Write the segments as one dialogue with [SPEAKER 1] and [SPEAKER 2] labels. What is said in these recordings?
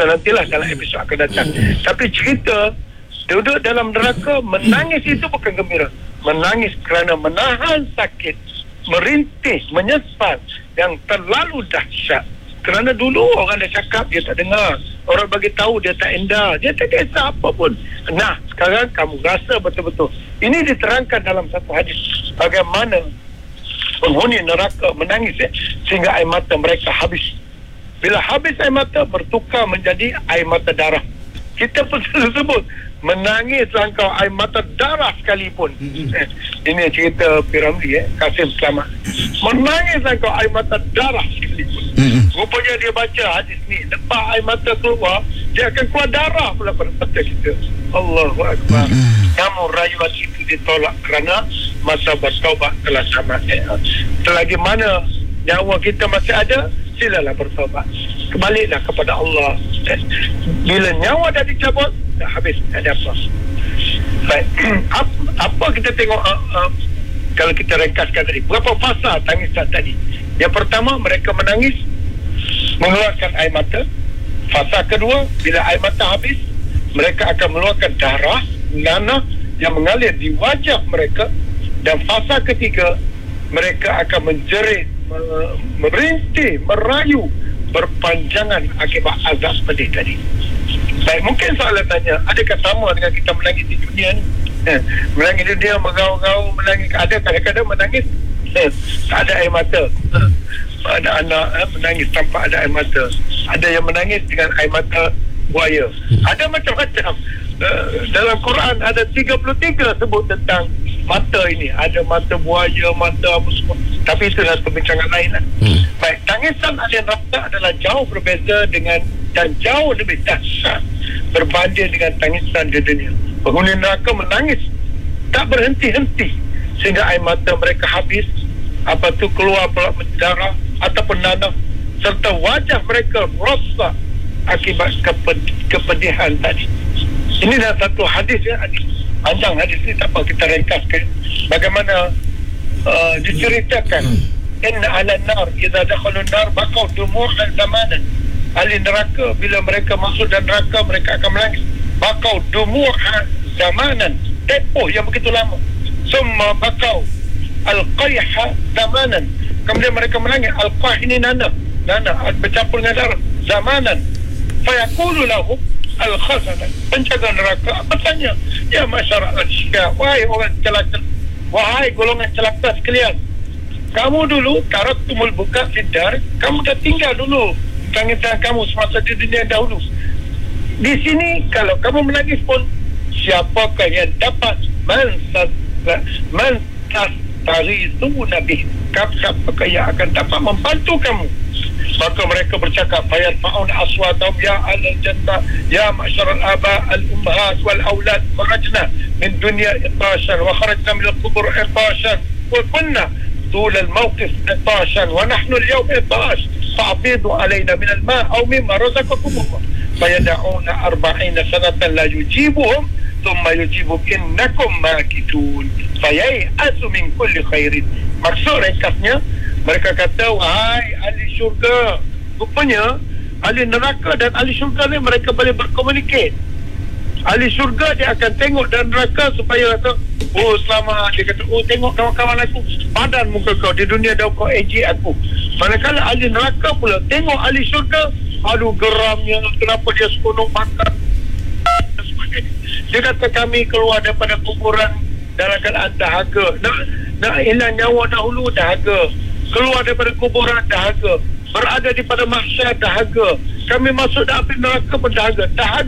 [SPEAKER 1] cerita nantilah dalam episod akan datang. Tapi cerita duduk dalam neraka, menangis itu bukan gembira. Menangis kerana menahan sakit, merintih, menyesal yang terlalu dahsyat. Kerana dulu orang dah cakap, dia tak dengar. Orang bagi tahu, dia tak endar. Dia tak kisah apa pun. Nah, sekarang kamu rasa betul-betul. Ini diterangkan dalam satu hadis. Bagaimana penghuni neraka menangis sehingga air mata mereka habis. Bila habis air mata, bertukar menjadi air mata darah. Kita pun sebut menangis langkau air mata darah sekalipun. Ini cerita Piramli, Kasim Selamat. Menangis langkau air mata darah sekalipun. Rupanya dia baca hadis ni, lepas air mata keluar, dia akan keluar darah pula pada mata kita. Allahu Akbar. Namun rayuan itu ditolak kerana masa bertaubat telah tamat. Selagi mana nyawa kita masih ada, silalah bertaubat. Kebaliklah kepada Allah. Bila nyawa dah dicabut, dah habis, tak ada apa. Baik. Apa kita tengok kalau kita ringkaskan tadi, berapa fasa tangisan tadi? Yang pertama, mereka menangis, mengeluarkan air mata. Fasa kedua, bila air mata habis, mereka akan mengeluarkan darah, nanah yang mengalir di wajah mereka. Dan fasa ketiga, mereka akan menjerit, merintih, merayu berpanjangan akibat azab pedih tadi. Baik, mungkin soalan tanya, adakah sama dengan kita menangis di dunia ni? Menangis di dunia, mengaul-gaul, menangis. Ada kadang-kadang menangis tak ada air mata. Ada anak menangis tanpa ada air mata. Ada yang menangis dengan air mata buaya. Ada macam-macam. Dalam Quran ada 33 sebut tentang mata ini. Ada mata buaya, mata apa semua. Tapi itulah perbincangan lain lah. Baik, tangisan ahli neraka adalah jauh berbeza dengan dan jauh lebih dahsyat berbanding dengan tangisan di dunia. Penghuni neraka menangis tak berhenti-henti sehingga air mata mereka habis, apa tu keluar pula darah ataupun nanah, serta wajah mereka rosak akibat kepedihan tadi. Ini adalah satu hadis, hadis panjang hadis ni, tak apa kita ringkaskan. Bagaimana diceritakan, inna ala nar idza dakhalun nar baqaw dumu'an zamanan. Ahli neraka bila mereka masuk dalam neraka, mereka akan menangis. Baqaw dumu'an zamanan, tempoh yang begitu lama. Summa baqaw al-qayha zamanan, kemudian mereka menangis. Al-qayh ini nanah bercampur dengan darah. Zamanan. Fayaqulu lahum al-khazanah, penjaga neraka bertanya, ya masyarakat al-syia, wahai orang celaka, wahai golongan celaka sekalian, kamu dulu taraktumul buka fidar, kamu dah tinggal dulu tangisan kamu semasa di dunia dahulu. Di sini kalau kamu menangis pun, siapakah yang dapat tarizuna bih, siapakah yang akan dapat membantu kamu? Maka mereka bercakap, fayarfa'un aswatahum ya ahlal jannah ya ma'syaral aba al ummahat wal aulad kharajna min dunya itashan wa kharajna min al qubur itashan wa kunna طول الموقف إطاشا ونحن اليوم إطاش فأفيضوا علينا من الماء أو مما رزقكم الله فيدعون 40 سنة لا يجيبهم ثم يجيبهم إنكم ماكثون فييأس من كل خير. Maksud ringkasnya, mereka kata, wahai ahli syurga, rupanya ahli neraka dan ahli syurga ni mereka boleh berkomunikasi. Ahli syurga dia akan tengok dan neraka supaya kata, oh selamat, dia kata, oh tengok kawan-kawan aku, padan muka kau, di dunia dah kau ejek aku. Manakala ahli neraka pula tengok ahli syurga, aduh geramnya, kenapa dia seronok makan dan sebagainya. Dia kata, kami keluar daripada kuburan dalam keadaan dahaga, nak hilang nyawa dahulu dahaga, keluar daripada kuburan dahaga, berada di pada mahsyar dahaga, kami masuk dalam api neraka pun dahaga.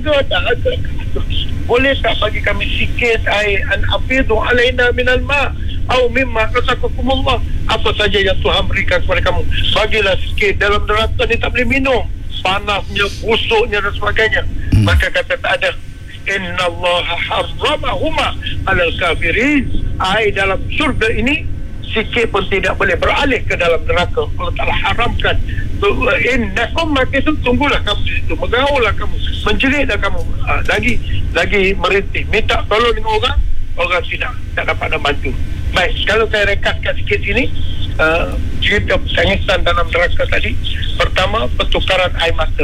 [SPEAKER 1] Boleh tak bagi kami sikit air, an afidu alaina minal ma' au mimma razaqakumullah, apa saja yang Tuhan berikan kepada kamu, bagilah sikit. Dalam neraka ni tak boleh minum, panasnya, busuknya dan sebagainya. Maka kata tak ada. Innallaha harramahuma alal kafirin, air dalam syurga ini sikit pun tidak boleh beralih ke dalam neraka. Allah Ta'ala haramkan. Innakum makithun, tunggulah kamu di situ, mengaullah kamu, menjeritlah kamu, lagi merintih, minta tolong dengan orang tidak dapat membantu. Baik, kalau saya ringkaskan sikit sini, cerita tangisan dalam neraka tadi. Pertama, pertukaran air mata.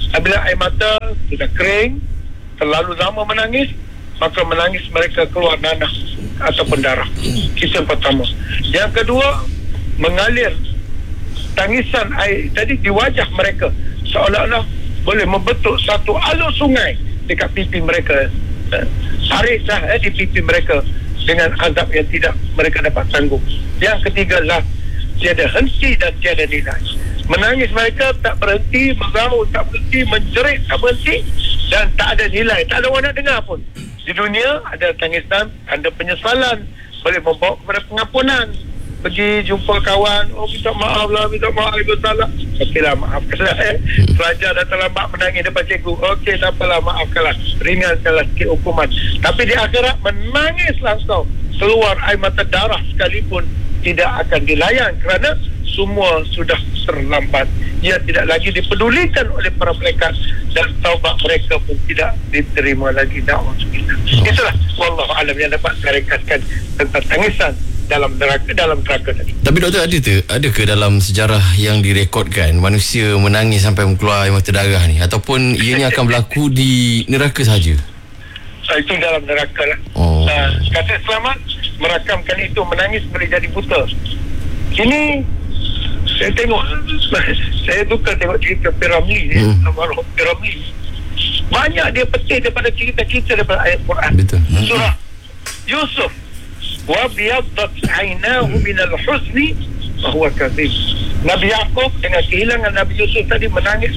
[SPEAKER 1] Apabila air mata sudah kering, terlalu lama menangis, maka menangis mereka keluar nanah ataupun darah. Itu yang pertama. Yang kedua, mengalir tangisan air tadi di wajah mereka, seolah-olah boleh membentuk satu alur sungai dekat pipi mereka. Tarislah di pipi mereka dengan azab yang tidak mereka dapat tanggung. Yang ketiga lah, tiada henti dan tiada nilai. Menangis mereka tak berhenti, mengaul tak berhenti, menjerit tak berhenti, dan tak ada nilai, tak ada orang nak dengar pun. Di dunia ada tangisan, ada penyesalan, boleh membawa kepada pengampunan. Pergi jumpa kawan, minta maaf lah, ibu salah. Okeylah, maafkanlah. Pelajar dah terlambat menangis depan cikgu. Okey, tak apalah, maafkanlah, ringankanlah sikit hukuman. Tapi di akhirat menangislah kau, keluar air mata darah sekalipun tidak akan dilayan kerana semua sudah terlambat. Ia tidak lagi dipedulikan oleh para malaikat dan taubat mereka pun tidak diterima lagi. Itulah wallahu alam yang dapat saya ringkaskan tentang tangisan dalam neraka tadi.
[SPEAKER 2] Tapi doktor, adakah dalam sejarah yang direkodkan manusia menangis sampai keluar air mata darah ni, ataupun ianya akan berlaku di neraka sahaja?
[SPEAKER 1] Itu dalam neraka lah. Kata selamat merakamkan itu, menangis boleh jadi buta. Ini saya tengok, saya suka tengok cerita Piramli ni, Almarhum Piramli. Banyak dia petik daripada cerita-cerita daripada ayat Quran.
[SPEAKER 2] Betul.
[SPEAKER 1] Surah Yusuf, wa biyaddat aynahu minal huzni fa huwa kadhib. Nabi Yaqub dengan kehilangan Nabi Yusuf tadi menangis.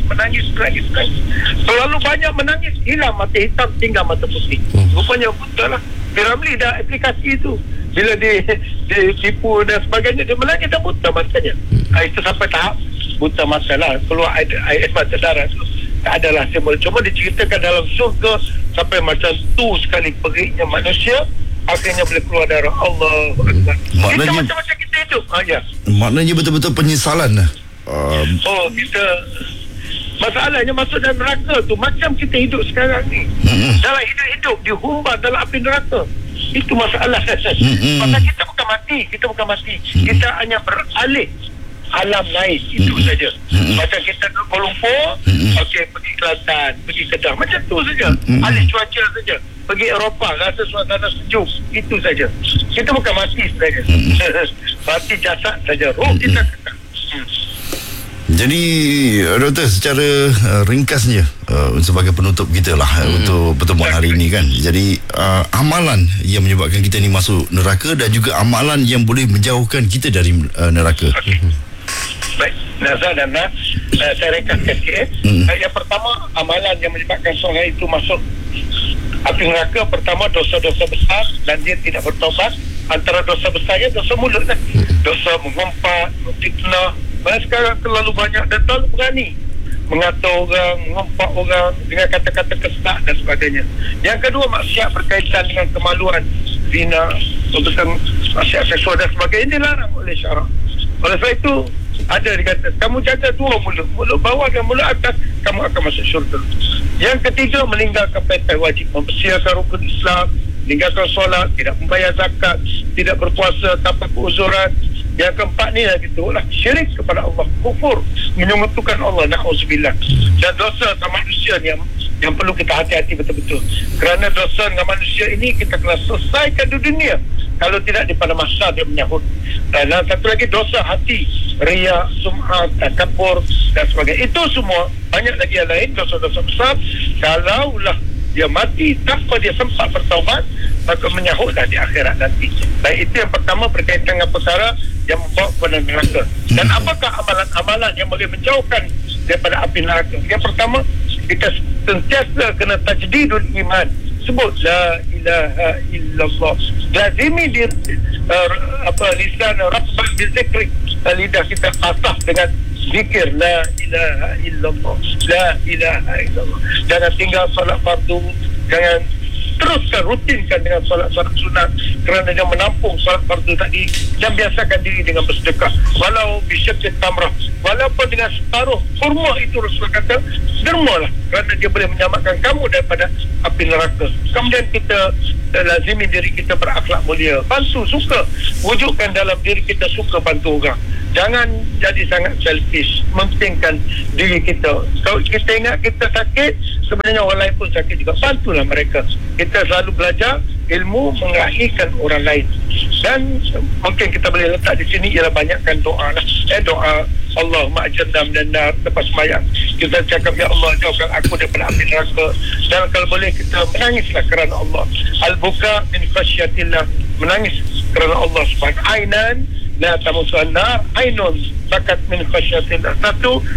[SPEAKER 1] Terlalu banyak menangis, hilang mata hitam, tinggal mata putih. Rupanya buta lah. Piramli dah aplikasi itu. Bila dia tipu dan sebagainya, dia menangis dah buta matanya. Itu sampai tahap buta mata lah. Keluar air mata darah tu tak adalah simbol. Cuma diceritakan dalam surga sampai macam tu sekali periknya manusia, akhirnya boleh keluar darah. Allah Akbar. Kita macam-macam kita hidup.
[SPEAKER 3] Maknanya betul-betul penyesalan lah.
[SPEAKER 1] Kita masalahnya masuk dalam neraka tu macam kita hidup sekarang ni. Dalam hidup dihumbar dalam api neraka. Itu masalah. Pasal kita bukan mati. Kita hanya beralih alam lain. Itu saja. Macam kita ke Kuala Lumpur, okey, pergi Kelantan, pergi Kedah, macam tu saja. Alih cuaca saja. Pergi Eropah, rasa suasana sejuk. Itu saja. Kita bukan mati saja. Mati jasad saja. Roh kita kekal.
[SPEAKER 3] Jadi doktor, secara ringkasnya sebagai penutup kita lah untuk pertemuan hari ini kan. Jadi amalan yang menyebabkan kita ni masuk neraka dan juga amalan yang boleh menjauhkan kita dari neraka.
[SPEAKER 1] Baik, Nazar dan Nas, saya ringkaskan sikit. Yang pertama, amalan yang menyebabkan seorang itu masuk api neraka, pertama dosa-dosa besar dan dia tidak bertaubat. Antara dosa besarnya dosa mulut kan. Dosa mengumpat, fitnah. Sekarang terlalu banyak dan terlalu berani mengatur orang, mengumpat orang dengan kata-kata kesak dan sebagainya. Yang kedua, maksiat berkaitan dengan kemaluan, zina, tentang maksiat seksual dan sebagainya, dilarang oleh syarak. Oleh sebab itu ada dikata, kamu jaga dua mulut bawah dan mulut atas, kamu akan masuk syurga. Yang ketiga, meninggalkan perintah wajib, mempersiapkan rukun Islam, meninggalkan solat, tidak membayar zakat, tidak berpuasa tanpa keuzuran. Yang keempat ni lagi tu lah, syirik kepada Allah, kufur, menyekutukan Allah, na'udzubillah. Dan dosa sama manusia ni yang perlu kita hati-hati betul-betul. Kerana dosa dengan manusia ini kita kena selesaikan di dunia. Kalau tidak, di pada masa dia menyahut. Dan satu lagi, dosa hati, riya, sum'at, takabur dan sebagainya. Itu semua banyak lagi yang lain, dosa-dosa besar. Kalaulah dia mati tanpa dia sempat bertaubat, maka menyahutlah di akhirat nanti. Baik, itu yang pertama berkaitan dengan perkara yang membawa kepada neraka. Dan apakah amalan-amalan yang boleh menjauhkan daripada api neraka? Yang pertama, kita sentiasa kena tajdidul iman. Sebut la ilaha illallah. Lazimi lisan rabbak bizikri. Lidah kita asah dengan zikir la ilaha illallah, la ilaha illallah. Jangan tinggal solat fardu, jangan teruskan, rutinkan dengan solat-solat sunat, kerana dia menampung solat fardu tadi. Dan biasakan diri dengan bersedekah, walau bisyakit tamrah, walaupun dengan separuh kurma. Itu Rasulullah kata, dermalah, kerana dia boleh menyelamatkan kamu daripada api neraka. Kemudian kita lazimi diri kita berakhlak mulia, bantu, suka, wujudkan dalam diri kita suka bantu orang. jangan jadi sangat selfish, mementingkan diri kita. Kalau kita ingat kita sakit, sebenarnya orang lain pun sakit juga, bantulah mereka. Kita selalu belajar ilmu mengakhirkan orang lain. Dan mungkin kita boleh letak di sini ialah banyakkan doa lah. Doa Allahumma ajirna minan nar lepas sembahyang. Kita cakap, ya Allah, jauhkan aku daripada api neraka. Dan kalau boleh kita menangislah kerana Allah. Al-buka min khasyatillah, menangis kerana Allah subhanahu. Ainan la tamusuhan nar, ainun bakat min khasyatillah. Satu,